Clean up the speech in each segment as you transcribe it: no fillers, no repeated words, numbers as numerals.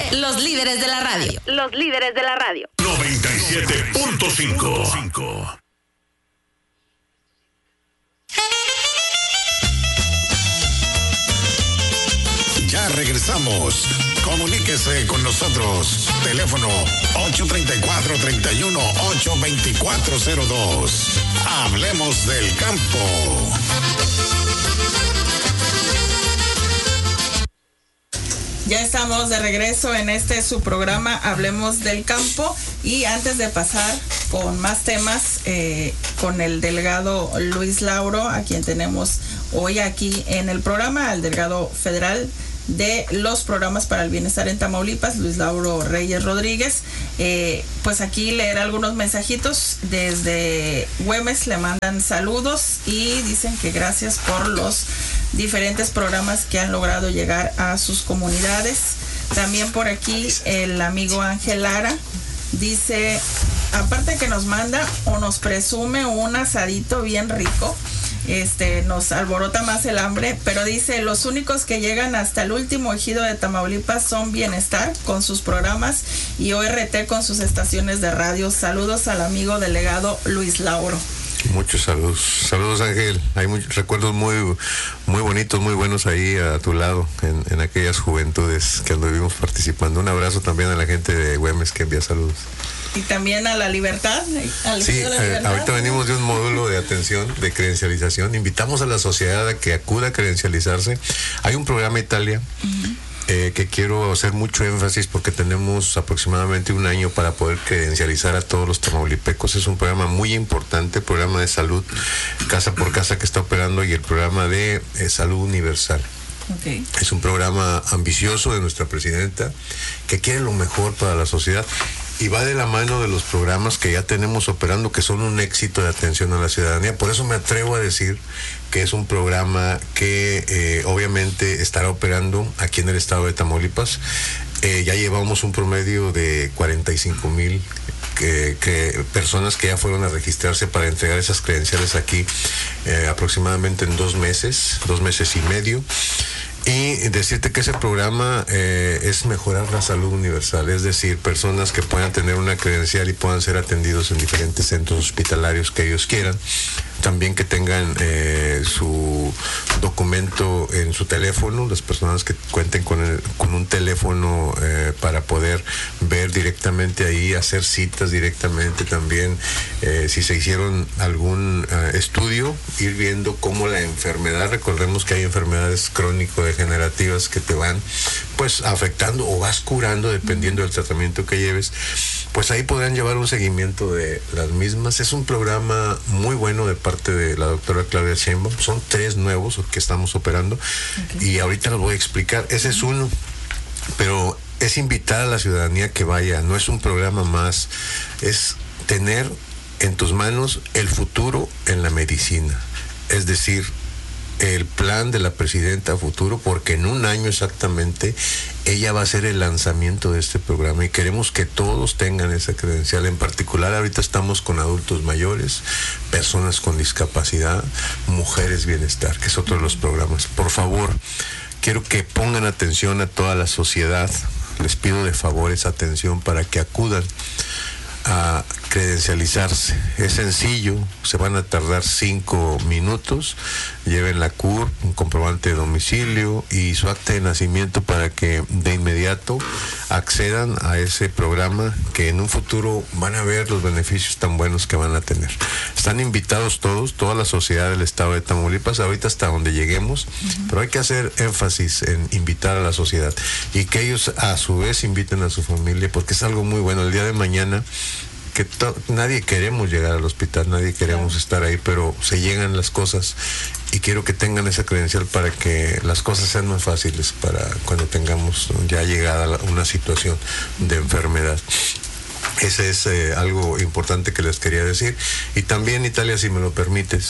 los líderes de la radio. Los líderes de la radio. 97.5. Ya regresamos. Comuníquese con nosotros. Teléfono 834-31-82402. Hablemos del campo. Ya estamos de regreso en su programa Hablemos del Campo, y antes de pasar con más temas, con el delegado Luis Lauro, a quien tenemos hoy aquí en el programa, al delegado federal de los programas para el bienestar en Tamaulipas, Luis Lauro Reyes Rodríguez. Pues aquí leer algunos mensajitos desde Güemes, le mandan saludos y dicen que gracias por los diferentes programas que han logrado llegar a sus comunidades. También por aquí el amigo Ángel Lara dice, aparte que nos manda o nos presume un asadito bien rico, nos alborota más el hambre, pero dice, los únicos que llegan hasta el último ejido de Tamaulipas son Bienestar con sus programas y ORT con sus estaciones de radio. Saludos al amigo delegado Luis Lauro. Muchos saludos Ángel, hay muchos recuerdos muy bonitos, muy buenos ahí a tu lado, en aquellas juventudes que anduvimos participando. Un abrazo también a la gente de Güemes que envía saludos. Y también a La Libertad. Sí, ahorita venimos de un módulo de atención, de credencialización. Invitamos a la sociedad a que acuda a credencializarse. Hay un programa Italia, que quiero hacer mucho énfasis porque tenemos aproximadamente un año para poder credencializar a todos los tamaulipecos. Es un programa muy importante, programa de salud casa por casa que está operando, y el programa de salud universal. Okay. Es un programa ambicioso de nuestra presidenta que quiere lo mejor para la sociedad y va de la mano de los programas que ya tenemos operando, que son un éxito de atención a la ciudadanía. Por eso me atrevo a decir que es un programa que obviamente estará operando aquí en el estado de Tamaulipas. Ya llevamos un promedio de 45,000 personas que ya fueron a registrarse para entregar esas credenciales aquí, aproximadamente en 2 meses y medio. Y decirte que ese programa es mejorar la salud universal, es decir, personas que puedan tener una credencial y puedan ser atendidos en diferentes centros hospitalarios que ellos quieran. También que tengan su documento en su teléfono, las personas que cuenten con un teléfono para poder ver directamente ahí, hacer citas directamente también, si se hicieron algún estudio, ir viendo cómo la enfermedad, recordemos que hay enfermedades crónico-degenerativas que te van pues afectando o vas curando dependiendo del tratamiento que lleves, pues ahí podrán llevar un seguimiento de las mismas. Es un programa muy bueno de parte de la doctora Claudia Sheinbaum. Son 3 nuevos que estamos operando, okay, y ahorita los voy a explicar. Ese es uno, pero es invitar a la ciudadanía que vaya. No es un programa más, es tener en tus manos el futuro en la medicina, es decir, el plan de la presidenta a futuro, porque en un año exactamente ella va a hacer el lanzamiento de este programa y queremos que todos tengan esa credencial. En particular ahorita estamos con adultos mayores, personas con discapacidad, mujeres bienestar, que es otro de los programas. Por favor, quiero que pongan atención a toda la sociedad, les pido de favor esa atención para que acudan a credencializarse. Es sencillo, se van a tardar 5 minutos, lleven la CUR, un comprobante de domicilio y su acta de nacimiento para que de inmediato accedan a ese programa, que en un futuro van a ver los beneficios tan buenos que van a tener. Están invitados todos, toda la sociedad del estado de Tamaulipas, ahorita hasta donde lleguemos, pero hay que hacer énfasis en invitar a la sociedad y que ellos a su vez inviten a su familia, porque es algo muy bueno. El día de mañana que nadie queremos llegar al hospital, nadie queremos estar ahí, pero se llegan las cosas y quiero que tengan esa credencial para que las cosas sean más fáciles para cuando tengamos ya llegada una situación de enfermedad. Ese es algo importante que les quería decir. Y también, Italia, si me lo permites,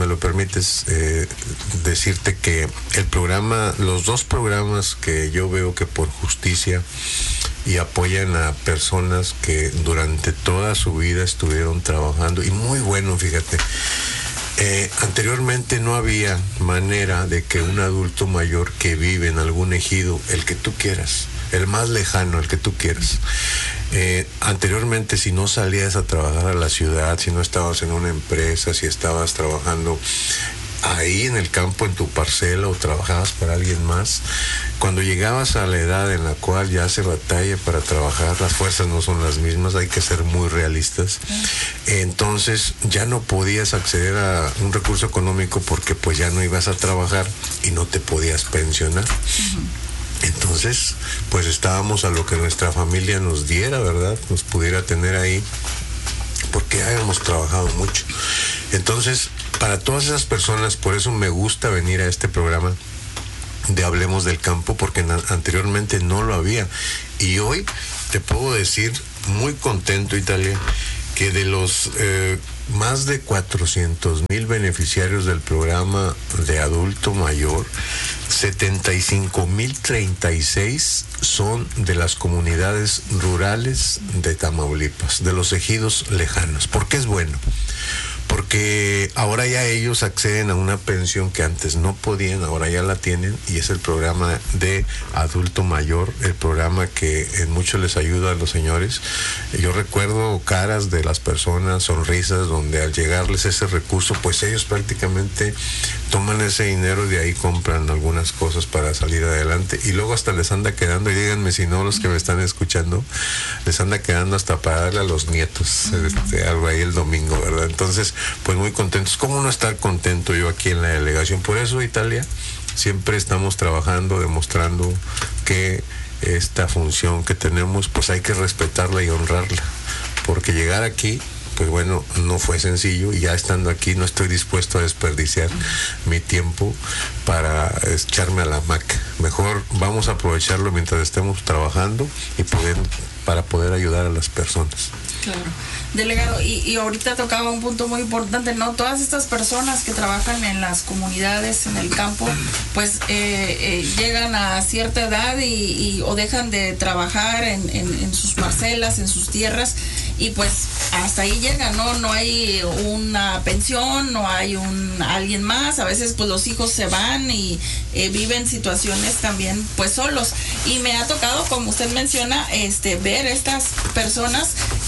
decirte que el programa, los 2 programas que yo veo que por justicia y apoyan a personas que durante toda su vida estuvieron trabajando, y muy bueno, fíjate, Anteriormente no había manera de que un adulto mayor que vive en algún ejido, el que tú quieras, el más lejano, el que tú quieras, anteriormente si no salías a trabajar a la ciudad, si no estabas en una empresa, si estabas trabajando ahí en el campo, en tu parcela, o trabajabas para alguien más, cuando llegabas a la edad en la cual ya se batalla para trabajar, las fuerzas no son las mismas, hay que ser muy realistas, entonces ya no podías acceder a un recurso económico porque pues ya no ibas a trabajar y no te podías pensionar. Entonces pues estábamos a lo que nuestra familia nos diera, ¿verdad? Nos pudiera tener ahí porque ya habíamos trabajado mucho. Entonces, para todas esas personas, por eso me gusta venir a este programa de Hablemos del Campo, porque anteriormente no lo había. Y hoy te puedo decir, muy contento, Italia, que de los más de 400,000 beneficiarios del programa de adulto mayor, 75,036 son de las comunidades rurales de Tamaulipas, de los ejidos lejanos. ¿Por qué es bueno? Porque ahora ya ellos acceden a una pensión que antes no podían, ahora ya la tienen, y es el programa de adulto mayor, el programa que en mucho les ayuda a los señores. Yo recuerdo caras de las personas, sonrisas, donde al llegarles ese recurso, pues ellos prácticamente toman ese dinero y de ahí compran algunas cosas para salir adelante, y luego hasta les anda quedando, y díganme si no, los que me están escuchando, les anda quedando hasta para darle a los nietos, algo ahí el domingo, ¿verdad? Entonces, pues muy contentos. ¿Cómo no estar contento yo aquí en la delegación? Por eso, Italia, siempre estamos trabajando, demostrando que esta función que tenemos, pues hay que respetarla y honrarla, porque llegar aquí, pues bueno, no fue sencillo, y ya estando aquí no estoy dispuesto a desperdiciar mi tiempo para echarme a la hamaca. Mejor vamos a aprovecharlo mientras estemos trabajando y para poder ayudar a las personas. Claro. Delegado, y ahorita tocaba un punto muy importante, ¿no? Todas estas personas que trabajan en las comunidades, en el campo, pues llegan a cierta edad o dejan de trabajar en sus parcelas, en sus tierras, y pues hasta ahí llegan, ¿no? No hay una pensión, no hay alguien más, a veces pues los hijos se van y viven situaciones también pues solos, y me ha tocado, como usted menciona, ver estas personas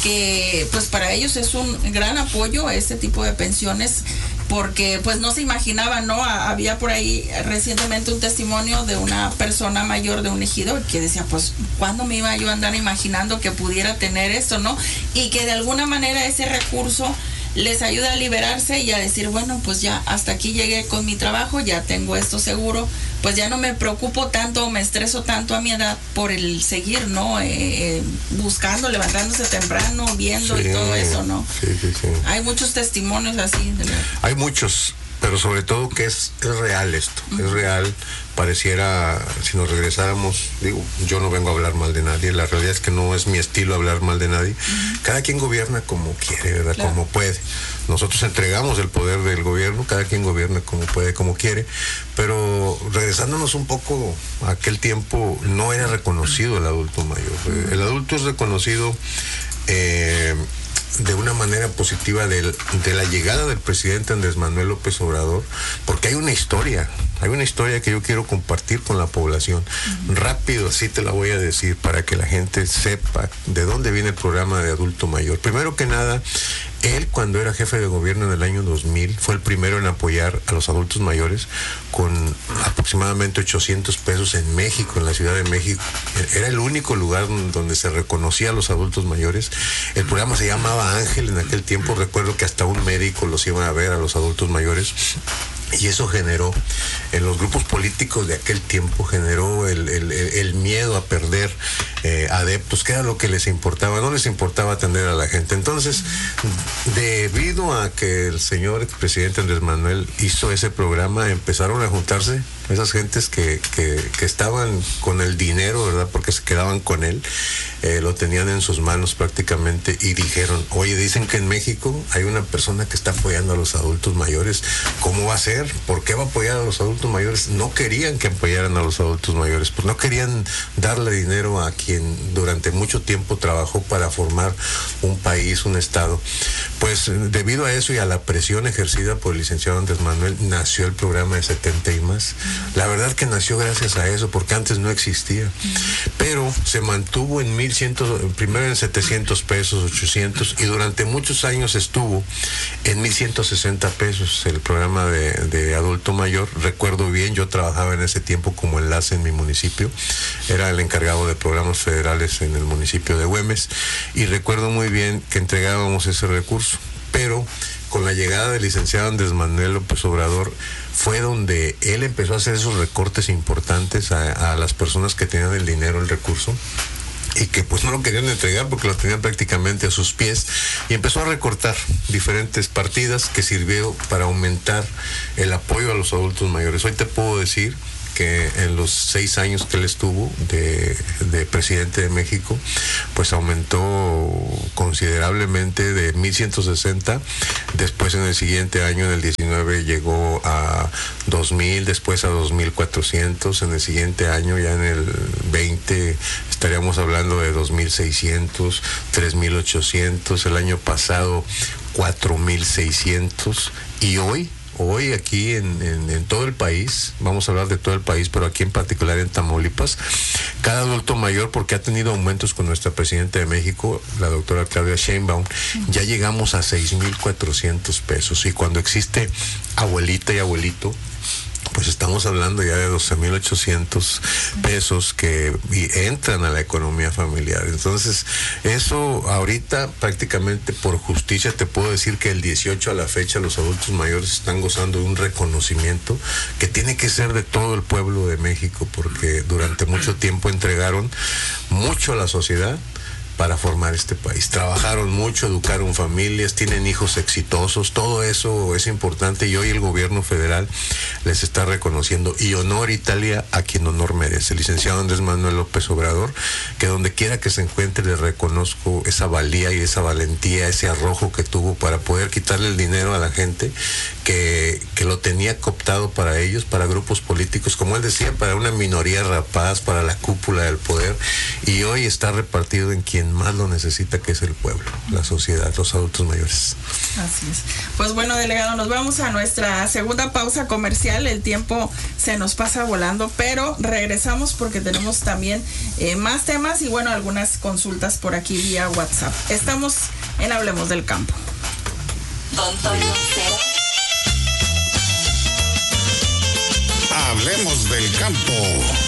que pues para ellos es un gran apoyo este tipo de pensiones, porque pues no se imaginaban, ¿no? Había por ahí recientemente un testimonio de una persona mayor de un ejido que decía, pues, ¿cuándo me iba yo a andar imaginando que pudiera tener esto, ¿no? Y que de alguna manera ese recurso les ayuda a liberarse y a decir, bueno, pues ya hasta aquí llegué con mi trabajo, ya tengo esto seguro, pues ya no me preocupo tanto, me estreso tanto a mi edad por el seguir, ¿no? Buscando, levantándose temprano, viendo, sí, y todo eso, ¿no? Sí. Hay muchos testimonios así. Hay muchos, pero sobre todo que es real esto, es real. Pareciera, si nos regresáramos, digo, yo no vengo a hablar mal de nadie, la realidad es que no es mi estilo hablar mal de nadie. Cada quien gobierna como quiere, ¿verdad? Claro. Como puede. Nosotros entregamos el poder del gobierno, cada quien gobierna como puede, como quiere, pero regresándonos un poco a aquel tiempo, no era reconocido el adulto mayor. El adulto es reconocido de una manera positiva de la llegada del presidente Andrés Manuel López Obrador, porque hay una historia que yo quiero compartir con la población. Rápido, así te la voy a decir para que la gente sepa de dónde viene el programa de adulto mayor. Primero que nada, él, cuando era jefe de gobierno en el año 2000, fue el primero en apoyar a los adultos mayores con aproximadamente 800 pesos en México, en la Ciudad de México. Era el único lugar donde se reconocía a los adultos mayores. El programa se llamaba Ángel en aquel tiempo. Recuerdo que hasta un médico los iba a ver a los adultos mayores. Y eso generó, en los grupos políticos de aquel tiempo, generó el miedo a perder adeptos, que era lo que les importaba. No les importaba atender a la gente. Entonces, debido a que el señor expresidente Andrés Manuel hizo ese programa, empezaron a juntarse esas gentes que estaban con el dinero, ¿verdad? Porque se quedaban con él, lo tenían en sus manos prácticamente, y dijeron, oye, dicen que en México hay una persona que está apoyando a los adultos mayores. ¿Cómo va a ser? ¿Por qué va a apoyar a los adultos mayores? No querían que apoyaran a los adultos mayores, pues no querían darle dinero a quien durante mucho tiempo trabajó para formar un país, un estado. pues debido a eso y a la presión ejercida por el licenciado Andrés Manuel, nació el programa de 70 y más. La verdad que nació gracias a eso, porque antes no existía. Pero se mantuvo en 1,100, primero en 700 pesos, 800, y durante muchos años estuvo en 1,160 pesos el programa de adulto mayor. Recuerdo bien, yo trabajaba en ese tiempo como enlace en mi municipio, era el encargado de programas federales en el municipio de Güemes, y recuerdo muy bien que entregábamos ese recurso, pero con la llegada del licenciado Andrés Manuel López Obrador fue donde él empezó a hacer esos recortes importantes a las personas que tenían el dinero, el recurso, y que pues no lo querían entregar porque lo tenían prácticamente a sus pies, y empezó a recortar diferentes partidas que sirvió para aumentar el apoyo a los adultos mayores. Hoy te puedo decir que en los 6 años que él estuvo de presidente de México, pues aumentó considerablemente de 1,160, después en el siguiente año, en el 19, llegó a 2,000, después a 2,400, en el siguiente año, ya en el 20, estaríamos hablando de 2,600, 3,800, el año pasado 4,600, y hoy aquí en todo el país, vamos a hablar de todo el país, pero aquí en particular en Tamaulipas, cada adulto mayor, porque ha tenido aumentos con nuestra presidenta de México, la doctora Claudia Sheinbaum, ya llegamos a 6,400 pesos, y cuando existe abuelita y abuelito, pues estamos hablando ya de 12,800 pesos que entran a la economía familiar. Entonces, eso ahorita prácticamente por justicia te puedo decir que el 18 a la fecha los adultos mayores están gozando de un reconocimiento que tiene que ser de todo el pueblo de México, porque durante mucho tiempo entregaron mucho a la sociedad para formar este país. Trabajaron mucho, educaron familias, tienen hijos exitosos, todo eso es importante, y hoy el gobierno federal les está reconociendo, y honor, Italia, a quien honor merece. El licenciado Andrés Manuel López Obrador, que donde quiera que se encuentre le reconozco esa valía y esa valentía, ese arrojo que tuvo para poder quitarle el dinero a la gente que lo tenía cooptado para ellos, para grupos políticos, como él decía, para una minoría rapaz, para la cúpula del poder, y hoy está repartido en quien más lo necesita, que es el pueblo, la sociedad, los adultos mayores. Así es. Pues bueno, delegado, nos vamos a nuestra segunda pausa comercial. El tiempo se nos pasa volando, pero regresamos porque tenemos también más temas y bueno, algunas consultas por aquí vía WhatsApp. Estamos en Hablemos del Campo. Hablemos del Campo.